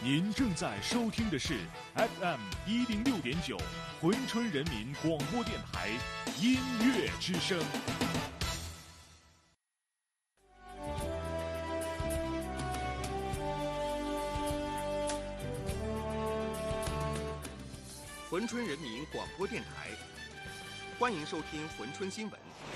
您正在收听的是 FM106.9珲春人民广播电台音乐之声。 珲春人民广播电台，欢迎收听珲春新闻。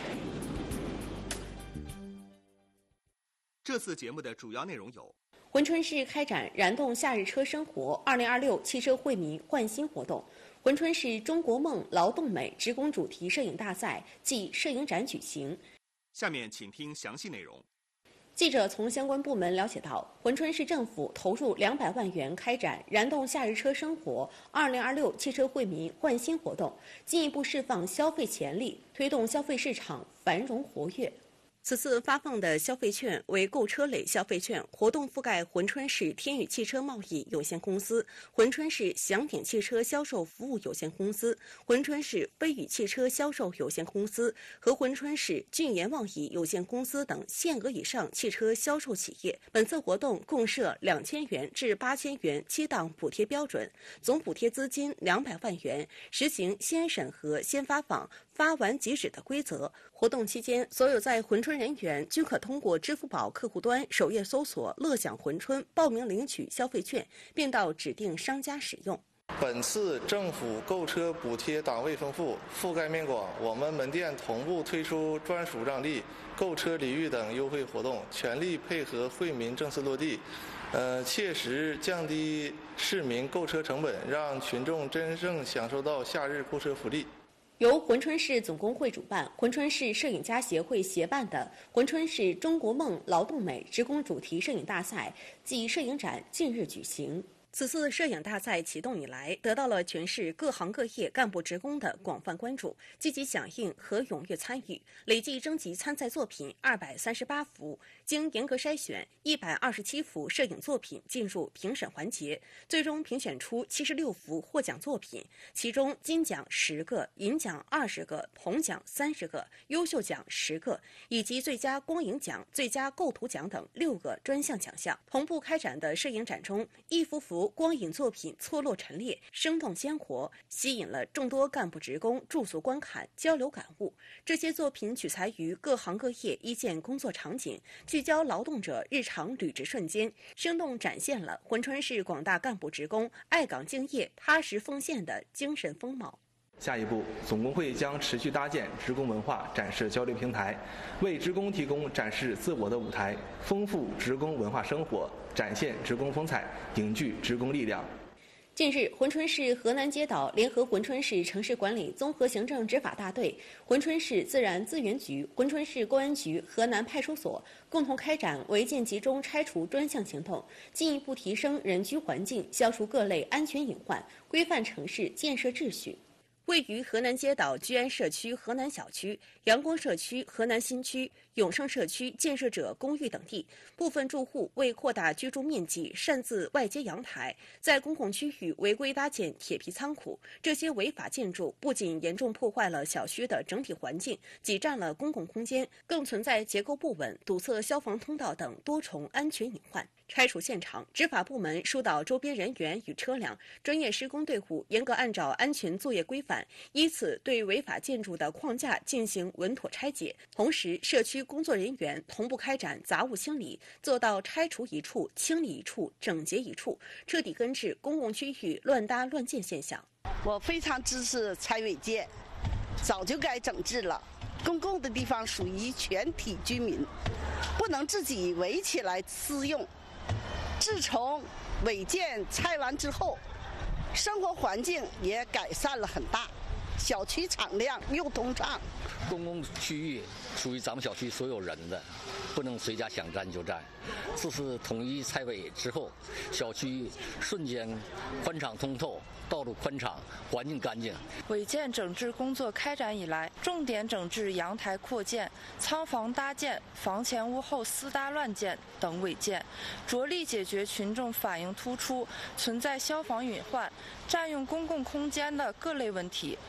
这次节目的主要内容有： 珲春市开展燃动夏日车生活2026汽车惠民焕新活动，珲春市中国梦劳动美职工主题摄影大赛暨摄影展举行。 下面请听详细内容。 记者从相关部门了解到，珲春市政府投入200万元开展燃动夏日车生活2026汽车惠民焕新活动，进一步释放消费潜力，推动消费市场繁荣活跃。此次发放的消费券为购车类消费券，活动覆盖珲春市天宇汽车贸易有限公司、珲春市祥鼎汽车销售服务有限公司、珲春市飞宇汽车销售有限公司和珲春市俊研贸易有限公司等限额以上汽车销售企业。本次活动共设2000元至8000元7档补贴标准，总补贴资金200万元，实行先审核先发放、发完即止的规则。活动期间，所有在珲春人员均可通过支付宝客户端首页搜索“乐享珲春”报名领取消费券，并到指定商家使用。 本次政府购车补贴档位丰富，覆盖面广，我们门店同步推出专属让利、购车礼遇等优惠活动，全力配合惠民政策落地，切实降低市民购车成本，让群众真正享受到夏日购车福利。 由珲春市总工会主办、珲春市摄影家协会协办的珲春市中国梦劳动美职工主题摄影大赛暨摄影展近日举行。此次摄影大赛启动以来，得到了全市各行各业干部职工的广泛关注、积极响应和踊跃参与，累计征集参赛作品238幅，经严格筛选，127幅摄影作品进入评审环节，最终评选出76幅获奖作品，其中金奖10个、银奖20个、铜奖30个、优秀奖10个，以及最佳光影奖、最佳构图奖等6个专项奖项。同步开展的摄影展中，一幅幅光影作品错落陈列，生动鲜活，吸引了众多干部职工驻足观看、交流感悟。这些作品取材于各行各业一线工作场景，聚焦劳动者日常履职瞬间，生动展现了珲春市广大干部职工爱岗敬业、踏实奉献的精神风貌。 下一步，总工会将持续搭建职工文化展示交流平台，为职工提供展示自我的舞台，丰富职工文化生活，展现职工风采，凝聚职工力量。 近日，珲春市河南街道联合珲春市城市管理综合行政执法大队、珲春市自然资源局、珲春市公安局河南派出所共同开展违建集中拆除专项行动，进一步提升人居环境，消除各类安全隐患，规范城市建设秩序。位于河南街道居安社区河南小区、阳光社区河南新区、永盛社区建设者公寓等地，部分住户为扩大居住面积，擅自外接阳台，在公共区域违规搭建铁皮仓库。这些违法建筑不仅严重破坏了小区的整体环境，挤占了公共空间，更存在结构不稳、堵塞消防通道等多重安全隐患。拆除现场，执法部门疏导周边人员与车辆，专业施工队伍严格按照安全作业规范，依次对违法建筑的框架进行稳妥拆解。同时，社区工作人员同步开展杂物清理，做到拆除一处、清理一处、整洁一处，彻底根治公共区域乱搭乱建现象。 我非常支持拆违建，早就该整治了。公共的地方属于全体居民，不能自己围起来私用。自从违建拆完之后，生活环境也改善了很大，小区敞亮又通畅。 公共区域属于咱们小区所有人的，不能随家想占就占。这次统一拆违之后，小区瞬间宽敞通透，道路宽敞，环境干净。 违建整治工作开展以来，重点整治阳台扩建、仓房搭建、房前屋后私搭乱建等违建，着力解决群众反映突出、存在消防隐患、占用公共空间的各类问题。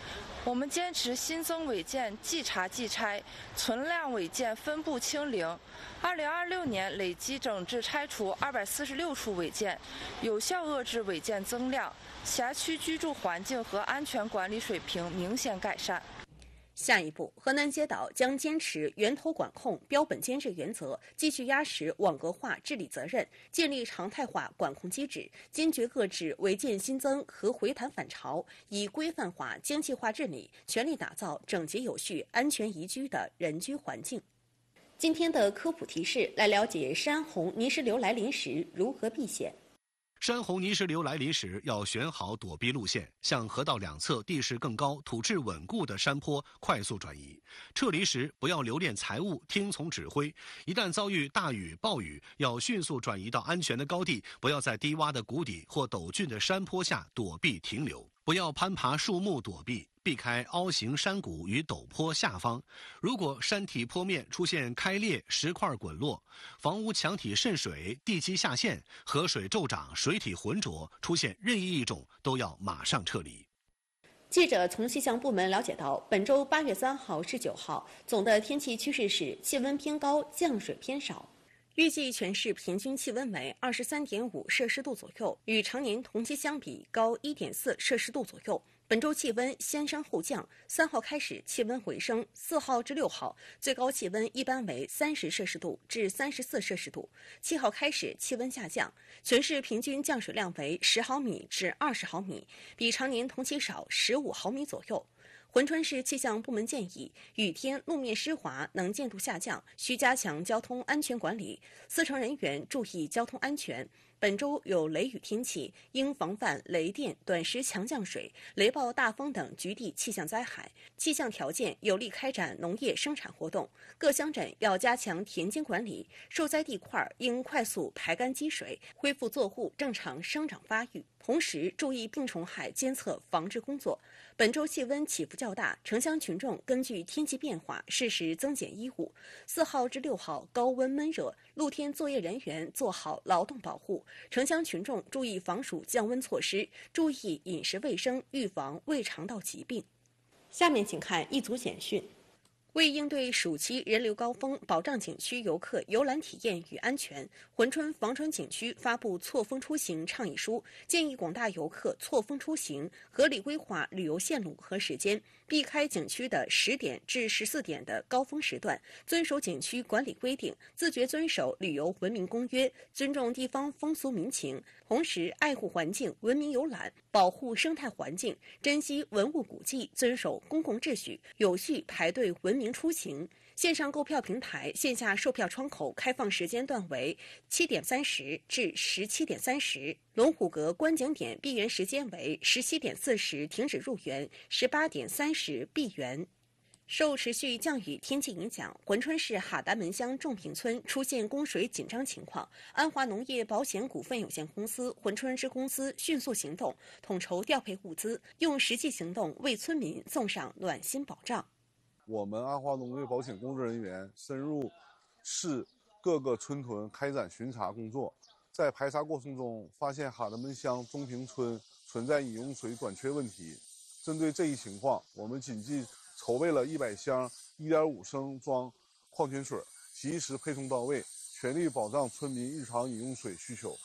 我们坚持新增违建即查即拆，存量违建分步清零。2026年累计整治拆除246处违建，有效遏制违建增量，辖区居住环境和安全管理水平明显改善。 下一步，河南街道将坚持源头管控、标本兼治原则，继续压实网格化治理责任，建立常态化管控机制，坚决遏制违建新增和回弹反潮，以规范化、精细化治理，全力打造整洁有序、安全宜居的人居环境。今天的科普提示，来了解山洪泥石流来临时如何避险。 山洪泥石流来临时，要选好躲避路线，向河道两侧地势更高、土质稳固的山坡快速转移。撤离时不要留恋财物，听从指挥。一旦遭遇大雨、暴雨，要迅速转移到安全的高地，不要在低洼的谷底或陡峻的山坡下躲避停留。不要攀爬树木躲避，避开凹形山谷与陡坡下方。如果山体坡面出现开裂、石块滚落，房屋墙体渗水、地基下陷、河水骤涨、水体浑浊，出现任意一种都要马上撤离。 记者从气象部门了解到，本周8月3号至9号，总的天气趋势是气温偏高，降水偏少。预计全市平均气温为23.5摄氏度左右，与常年同期相比高1.4摄氏度左右。本周气温先升后降，3号开始气温回升，4号至6号最高气温一般为30摄氏度至34摄氏度，7号开始气温下降，全市平均降水量为10毫米至20毫米，比常年同期少15毫米左右。珲春市气象部门建议，雨天路面湿滑，能见度下降，需加强交通安全管理，司乘人员注意交通安全。本周有雷雨天气，应防范雷电、短时强降水、雷暴大风等局地气象灾害。气象条件有利开展农业生产活动，各乡镇要加强田间管理，受灾地块应快速排干积水，恢复作物正常生长发育。同时注意病虫害监测防治工作。本周气温起伏较大，城乡群众根据天气变化适时增减衣物。4号至6号高温闷热，露天作业人员做好劳动保护，城乡群众注意防暑降温措施，注意饮食卫生，预防胃肠道疾病。下面请看一组简讯。为应对暑期人流高峰，保障景区游客游览体验与安全，珲春防川景区发布错峰出行倡议书，建议广大游客错峰出行，合理规划旅游线路和时间，避开景区的10点至14点的高峰时段，遵守景区管理规定，自觉遵守旅游文明公约，尊重地方风俗民情，同时爱护环境，文明游览，保护生态环境，珍惜文物古迹，遵守公共秩序，有序排队文明出行。线上购票平台线下售票窗口开放时间段为7点30至17点30，龙虎阁观景点闭园时间为17点40停止入园，18点30闭园。受持续降雨天气影响，珲春市哈达门乡仲平村出现供水紧张情况。安华农业保险股份有限公司珲春支公司迅速行动，统筹调配物资，用实际行动为村民送上暖心保障。 我们安华农业保险工作人员深入市各个村屯开展巡查工作，在排查过程中发现哈达门乡仲平村存在饮用水短缺问题。针对这一情况，我们紧急筹备了100箱1.5升装矿泉水，及时配送到位，全力保障村民日常饮用水需求。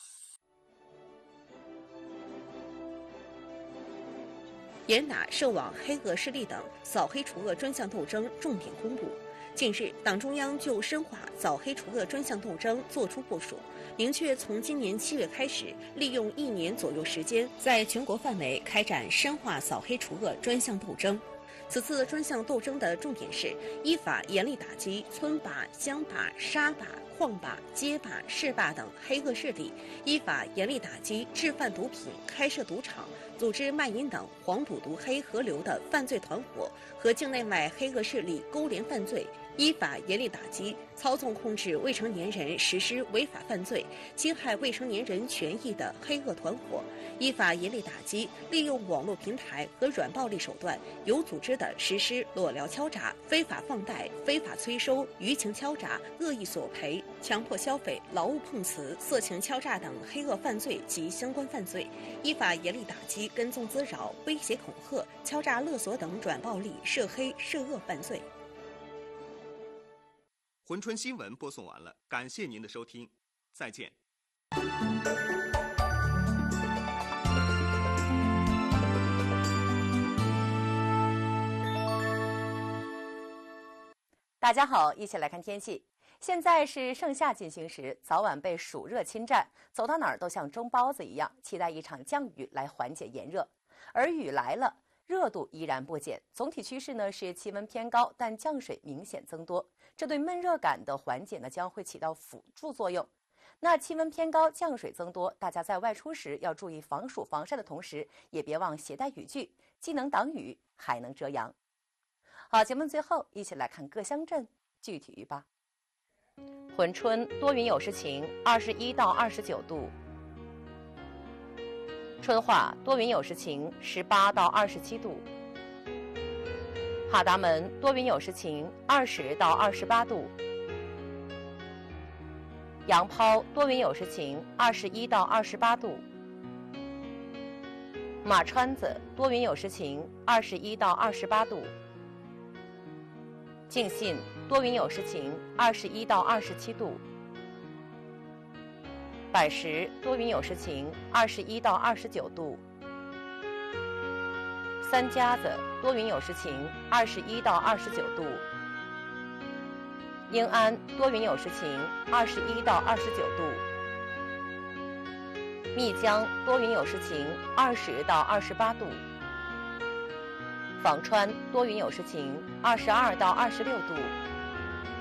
严打涉网黑恶势力等扫黑除恶专项斗争重点公布。近日，党中央就深化扫黑除恶专项斗争作出部署，明确从今年7月开始，利用1年左右时间，在全国范围开展深化扫黑除恶专项斗争。此次专项斗争的重点是依法严厉打击村霸、乡霸、沙霸、矿霸、街霸、市霸等黑恶势力，依法严厉打击制贩毒品、开设赌场、组织卖淫等黄赌毒黑合流的犯罪团伙和境内外黑恶势力勾连犯罪， 依法严厉打击操纵控制未成年人实施违法犯罪、侵害未成年人权益的黑恶团伙；依法严厉打击利用网络平台和软暴力手段，有组织地实施裸聊敲诈、非法放贷、非法催收、舆情敲诈、恶意索赔、强迫消费、劳务碰瓷、色情敲诈等黑恶犯罪及相关犯罪；依法严厉打击跟踪滋扰、威胁恐吓、敲诈勒索等软暴力、涉黑涉恶犯罪。 珲春新闻播送完了，感谢您的收听，再见。 大家好，一起来看天气。现在是盛夏进行时，早晚被暑热侵占，走到哪儿都像蒸包子一样，期待一场降雨来缓解炎热。而雨来了，热度依然不减，总体趋势呢是气温偏高，但降水明显增多。这对闷热感的缓解呢将会起到辅助作用。那气温偏高，降水增多，大家在外出时要注意防暑防晒的同时，也别忘携带雨具，既能挡雨，还能遮阳。好，节目最后一起来看各乡镇具体预报。珲春多云有时晴，21到29度；春化多云有时晴，18到27度；哈达门多云有时晴，20到28度；杨抛多云有时晴，21到28度；马川子多云有时晴，21到28度；敬信多云有时晴，21到27度；板石多云有时晴，21到29度；三家子多云有时晴，21到29度；英安多云有时晴，21到29度；密江多云有时晴，20到28度；舫川多云有时晴，22到26度；